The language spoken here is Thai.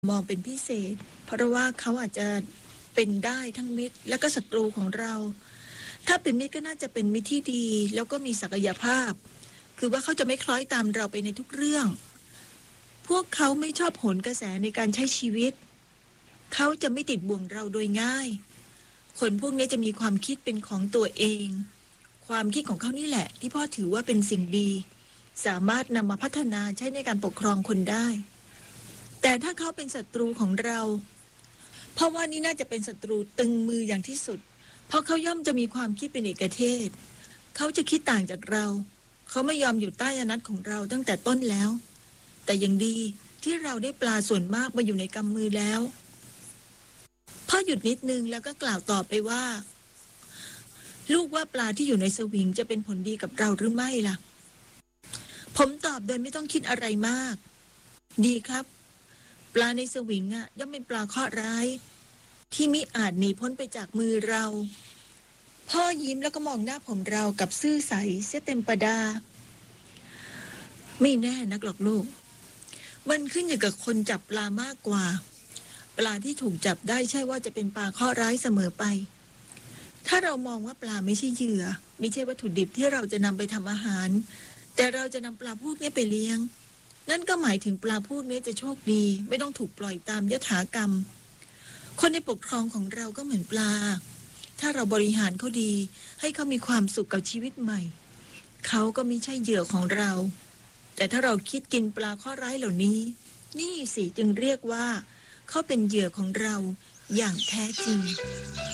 มองเป็นพิเศษเพราะว่าเขาอาจจะเป็นได้ทั้งมิตรและก็ศัตรูของเราถ้าเป็นมิตรก็น่าจะเป็นมิตรที่ดีแล้วก็มีศักยภาพคือว่าเขาจะไม่คล้อยตามเราไปในทุกเรื่องพวกเขาไม่ชอบโหนกระแสในการใช้ชีวิตเขาจะไม่ติดบ่วงเราโดยง่ายคนพวกนี้จะมีความคิดเป็นของตัวเองความคิดของเขานี่แหละที่พ่อถือว่าเป็นสิ่งดีสามารถนำมาพัฒนาใช้ในการปกครองคนได้แต่ถ้าเขาเป็นศัตรูของเราเพราะว่านี่น่าจะเป็นศัตรูตึงมืออย่างที่สุดเพราะเขาย่อมจะมีความคิดเป็นเอกเทศเขาจะคิดต่างจากเราเขาไม่ยอมอยู่ใต้อำนาจของเราตั้งแต่ต้นแล้วแต่ยังดีที่เราได้ปลาส่วนมากมาอยู่ในกำมือแล้วพ่อหยุดนิดนึงแล้วก็กล่าวต่อไปว่าลูกว่าปลาที่อยู่ในสวิงจะเป็นผลดีกับเราหรือไม่ล่ะผมตอบโดยไม่ต้องคิดอะไรมากดีครับปลาในสวิงย่อมเป็นปลาเคราะห์ร้ายที่มิอาจหนีพ้นไปจากมือเราพ่อยิ้มแล้วก็มองหน้าผมเรากับซื่อใสเสียเต็มประดาไม่แน่นักหรอกลูกมันขึ้นอยู่กับคนจับปลามากกว่าปลาที่ถูกจับได้ใช่ว่าจะเป็นปลาเคราะห์ร้ายเสมอไปถ้าเรามองว่าปลาไม่ใช่เหยื่อไม่ใช่วัตถุดิบที่เราจะนำไปทำอาหารแต่เราจะนำปลาพวกนี้ไปเลี้ยงนั่นก็หมายถึงปลาพวกนี้จะโชคดีไม่ต้องถูกปล่อยตามยถากรรมคนในปกครองของเราก็เหมือนปลาถ้าเราบริหารเขาดีให้เขามีความสุขกับชีวิตใหม่เขาก็ไม่ใช่เหยื่อของเราแต่ถ้าเราคิดกินปลาข้อร้ายเหล่านี้นี่สิจึงเรียกว่าเขาเป็นเหยื่อของเราอย่างแท้จริง